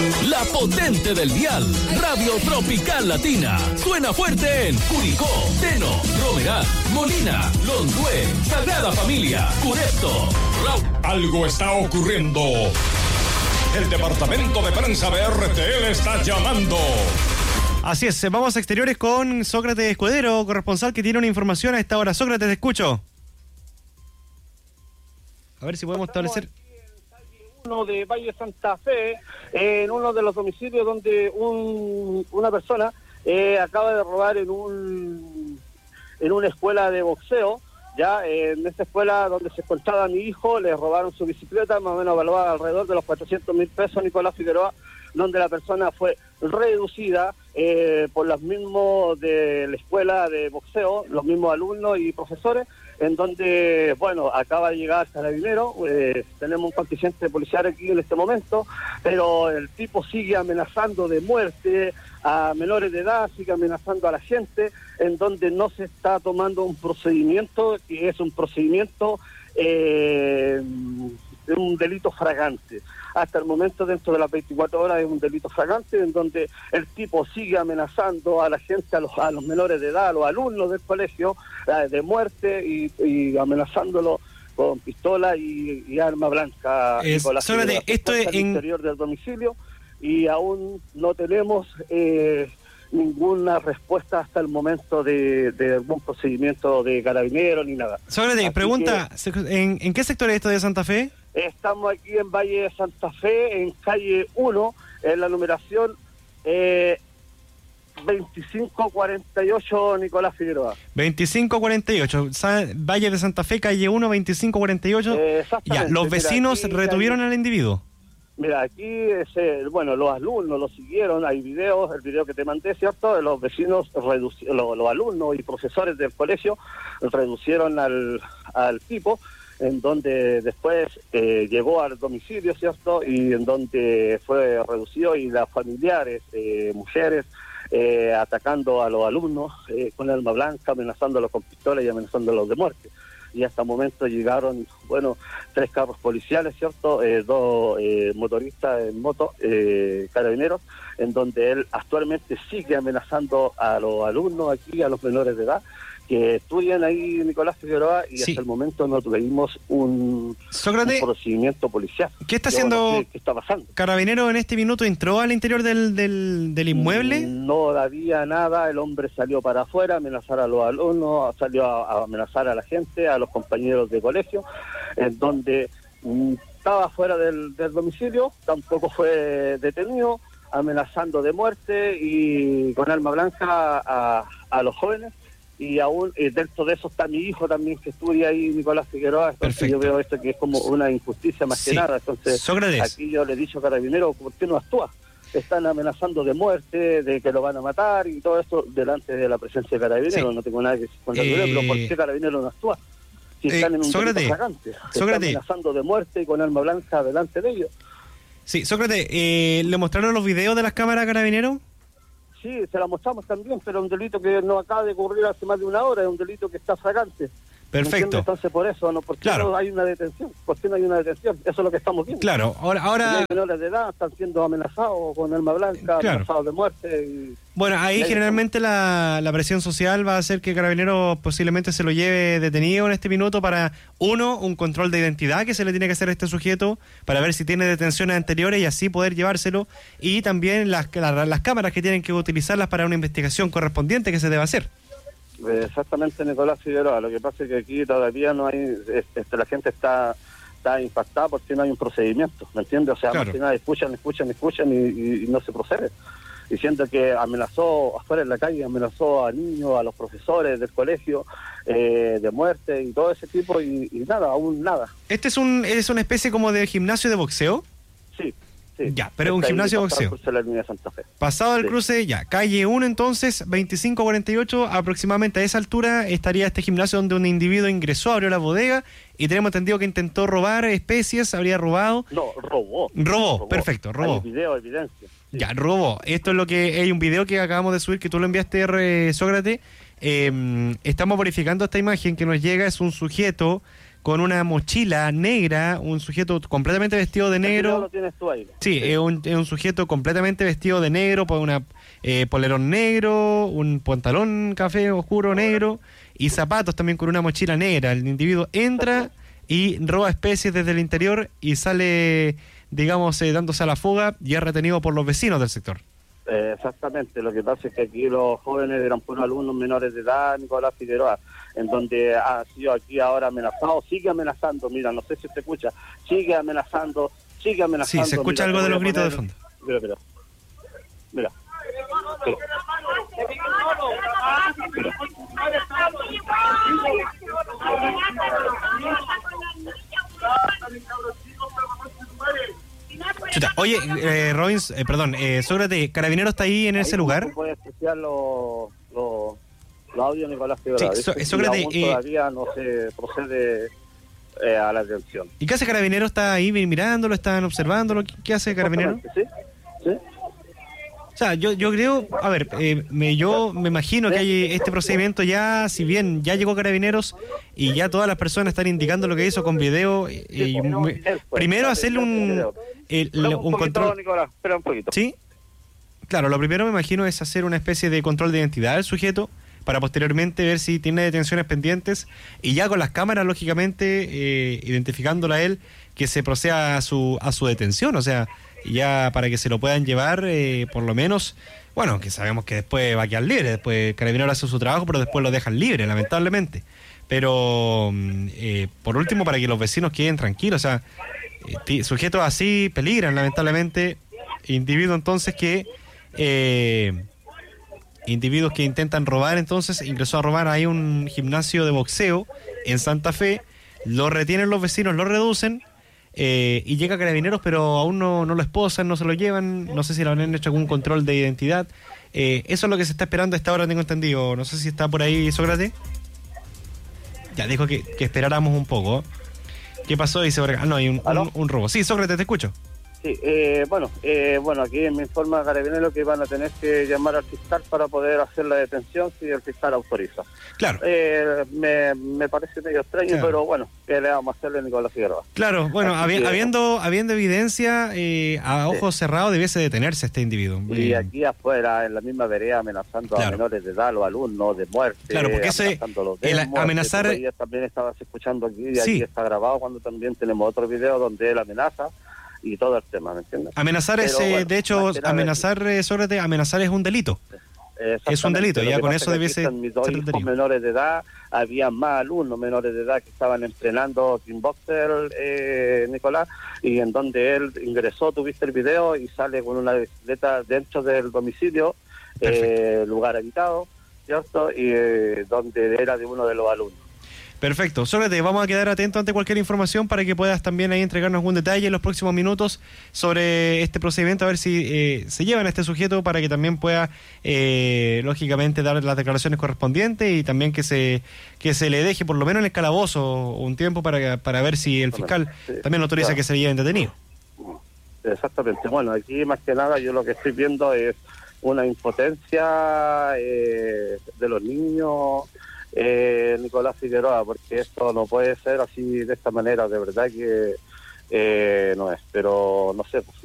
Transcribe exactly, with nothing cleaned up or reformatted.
La potente del dial, Radio Tropical Latina. Suena fuerte en Curicó, Teno, Romeral, Molina, Londué, Sagrada Familia, Curepto, Rau. Algo está ocurriendo. El departamento de prensa de R T L está llamando. Así es, vamos a exteriores con Sócrates Escudero, corresponsal que tiene una información a esta hora. Sócrates, te escucho. A ver si podemos establecer... Uno de Valle Santa Fe, eh, en uno de los domicilios donde un, una persona eh, acaba de robar en un en una escuela de boxeo. Ya eh, en esta escuela donde se encontraba mi hijo, le robaron su bicicleta, más o menos valuada alrededor de los cuatrocientos mil pesos, Nicolás Figueroa, donde la persona fue reducida eh, por los mismos de la escuela de boxeo, los mismos alumnos y profesores, en donde, bueno, acaba de llegar Carabinero, eh, tenemos un contingente policial aquí en este momento, pero el tipo sigue amenazando de muerte a menores de edad, sigue amenazando a la gente, en donde no se está tomando un procedimiento, que es un procedimiento eh, de un delito fragante. Hasta el momento, dentro de las veinticuatro horas, es un delito fragante, en donde el tipo sigue amenazando a la gente, a los, a los menores de edad, a los alumnos del colegio, eh, de muerte y, y amenazándolo con pistola y, y arma blanca. Es, sobre esto es en el en... interior del domicilio, y aún no tenemos eh, ninguna respuesta hasta el momento de, de algún procedimiento de Carabineros ni nada. Sobre pregunta, que, ¿en, ¿en qué sector es esto de Santa Fe? Estamos aquí en Valle de Santa Fe, en calle uno, en la numeración eh, veinticinco cuarenta y ocho, Nicolás Figueroa. veinticinco cuarenta y ocho, Valle de Santa Fe, calle uno, veinticinco cuarenta y ocho. Eh, ya, los vecinos mira, aquí, retuvieron hay, al individuo. Mira, aquí, ese, bueno, los alumnos lo siguieron, hay videos, el video que te mandé, ¿cierto? Los vecinos, reduci- los, los alumnos y profesores del colegio reducieron al, al tipo, en donde después eh, llegó al domicilio, ¿cierto? Y en donde fue reducido, y las familiares, eh, mujeres, eh, atacando a los alumnos eh, con arma blanca, amenazándolos con pistolas y amenazándolos de muerte. Y hasta el momento llegaron, bueno, tres carros policiales, ¿cierto? Eh, dos eh, motoristas en moto, eh, carabineros, en donde él actualmente sigue amenazando a los alumnos aquí, a los menores de edad, que estudian ahí, Nicolás Figueroa, y sí. Hasta el momento no tuvimos un, un procedimiento policial. ¿Qué está haciendo? No sé qué está pasando. ¿Carabinero en este minuto entró al interior del, del, del inmueble? No había nada, el hombre salió para afuera a amenazar a los alumnos, salió a, a amenazar a la gente, a los compañeros de colegio, en donde mm, estaba fuera del, del domicilio, tampoco fue detenido, amenazando de muerte y con arma blanca a, a los jóvenes. Y aún eh, dentro de eso está mi hijo también, que estudia ahí, Nicolás Figueroa. Entonces Perfecto. Yo veo esto que es como una injusticia más sí. que nada. Entonces Sócrates. Aquí yo le he dicho a Carabinero, ¿por qué no actúa? Están amenazando de muerte, de que lo van a matar y todo esto delante de la presencia de Carabinero. Sí. No tengo nada que decir con Carabinero, eh... pero ¿por qué Carabinero no actúa? Si eh, están en un delito fragante, están amenazando de muerte y con arma blanca delante de ellos. Sí, Sócrates, eh, ¿le mostraron los videos de las cámaras a Carabinero? Sí, se la mostramos también, pero es un delito que no acaba de ocurrir hace más de una hora, es un delito que está fragante. Perfecto. Entonces, por eso, ¿no? ¿Por qué claro. no hay una detención? ¿Por qué no hay una detención? Eso es lo que estamos viendo. Claro, ahora... ahora... Los menores de edad están siendo amenazados con arma blanca, claro. amenazados de muerte. Y... Bueno, ahí generalmente la, la presión social va a hacer que Carabineros posiblemente se lo lleve detenido en este minuto para, uno, un control de identidad que se le tiene que hacer a este sujeto para ver si tiene detenciones anteriores y así poder llevárselo, y también las, las, las cámaras que tienen que utilizarlas para una investigación correspondiente que se debe hacer. Exactamente, Nicolás Figueroa. Lo que pasa es que aquí todavía no hay, este, la gente está está impactada porque no hay un procedimiento, ¿me entiendes? O sea, claro. Más que nada escuchan, escuchan, escuchan y, y, y no se procede. Diciendo que amenazó afuera en la calle, amenazó a niños, a los profesores del colegio, eh, de muerte y todo ese tipo, y, y nada, aún nada. ¿Este es un es una especie como de gimnasio de boxeo? Sí. Sí, ya, pero un gimnasio de boxeo. De la línea Santa Fe. Pasado el sí. cruce, ya, calle uno entonces, veinticinco cuarenta y ocho, aproximadamente a esa altura estaría este gimnasio donde un individuo ingresó, abrió la bodega y tenemos entendido que intentó robar especies, habría robado. No, robó. Robó, robó. Perfecto, robó. Hay video, evidencia. Sí. Ya, robó. Esto es lo que hay un video que acabamos de subir, que tú lo enviaste, R. Sócrates. Eh, estamos verificando esta imagen que nos llega, es un sujeto con una mochila negra, un sujeto completamente vestido de negro. Lo tienes tú ahí. Sí, es un, es un sujeto completamente vestido de negro, con una eh, polerón negro, un pantalón café oscuro negro y zapatos también con una mochila negra. El individuo entra y roba especies desde el interior y sale, digamos, eh, dándose a la fuga y es retenido por los vecinos del sector. Eh, exactamente, lo que pasa es que aquí los jóvenes eran puros alumnos menores de edad, Nicolás Figueroa, en donde ha sido aquí ahora amenazado, sigue amenazando, mira, no sé si se escucha, sigue amenazando, sigue amenazando. Sí, se escucha mira, algo de los poner, gritos de fondo. Mira, mira, mira. Sí. Chuta. Oye, eh, Robbins, eh, perdón, eh, Sócrates, ¿Carabinero está ahí en ese Ahí lugar? puede escuchar los los los audios de Nicolás Figueroa. Sí, so, Dice, Sócrates, aún eh, todavía no se procede eh, a la detención. ¿Y qué hace Carabinero? ¿Está ahí mirándolo? ¿Están observándolo? ¿Qué, qué hace Carabinero? Sí, sí. O sea, yo, yo creo, a ver, eh, me, yo me imagino que hay este procedimiento ya, si bien ya llegó Carabineros y ya todas las personas están indicando lo que hizo con video, eh, y me- primero hacerle un, el- Espera un poquito, control. Nicolás, espera un poquito. ¿Sí? Claro, lo primero me imagino es hacer una especie de control de identidad del sujeto para posteriormente ver si tiene detenciones pendientes y ya con las cámaras, lógicamente, eh, identificándolo a él, que se proceda a su, a su detención, o sea, ya para que se lo puedan llevar, eh, por lo menos, bueno, que sabemos que después va a quedar libre, después Carabinero hace su trabajo, pero después lo dejan libre, lamentablemente. Pero, mm, eh, por último, para que los vecinos queden tranquilos, o sea, eh, ti- sujetos así peligran, lamentablemente, individuos entonces que... Eh, individuos que intentan robar, entonces ingresó a robar ahí un gimnasio de boxeo en Santa Fe, lo retienen los vecinos, lo reducen, eh, y llega Carabineros, pero aún no, no lo esposan, no se lo llevan, no sé si le han hecho algún control de identidad. Eh, eso es lo que se está esperando a esta hora, tengo entendido. No sé si está por ahí Sócrates. Ya, dijo que, que esperáramos un poco. ¿Qué pasó? Dice, ah, no, hay un, un, un robo. Sí, Sócrates, te escucho. Sí, eh, bueno, eh, bueno, aquí me informa Carabineros que van a tener que llamar al fiscal para poder hacer la detención si el fiscal autoriza. Claro. Eh, me, me parece medio extraño, Claro. pero bueno, ¿qué le vamos a hacerle, Nicolás Figueroa? Claro, bueno, Así habi- que- habiendo habiendo evidencia, eh, a ojos cerrados debiese detenerse este individuo. Y Eh, aquí afuera, en la misma vereda, amenazando Claro. a menores de edad, a los alumnos, de muerte. Claro, porque ese- amenazándolos de el muerte. amenazar- Tú ayer también estabas escuchando aquí, y Sí. aquí está grabado, cuando también tenemos otro video donde él amenaza y todo el tema, ¿me entiendes? Amenazar es, Pero eh, bueno, de hecho, más que nada, amenazar, eh, Sócrates, amenazar es un delito. Exactamente. es un delito, Lo ya que con pasa eso es que aquí debiese están mis dos ser hijos detenido. menores de edad, había más alumnos menores de edad que estaban entrenando kickboxer, eh, Nicolás, y en donde él ingresó, tuviste el video, y sale con una bicicleta dentro del domicilio, eh, lugar habitado, ¿cierto? Y eh, donde era de uno de los alumnos. Perfecto. Sócrates, vamos a quedar atentos ante cualquier información para que puedas también ahí entregarnos algún detalle en los próximos minutos sobre este procedimiento, a ver si eh, se llevan a este sujeto para que también pueda, eh, lógicamente, dar las declaraciones correspondientes y también que se que se le deje por lo menos en el calabozo un tiempo para, para ver si el fiscal Sí, también autoriza claro. que se lleven detenido. Exactamente. Bueno, aquí más que nada yo lo que estoy viendo es una impotencia eh, de los niños, eh, Nicolás Figueroa, porque esto no puede ser así de esta manera, de verdad que eh, no es, pero no sé, pues,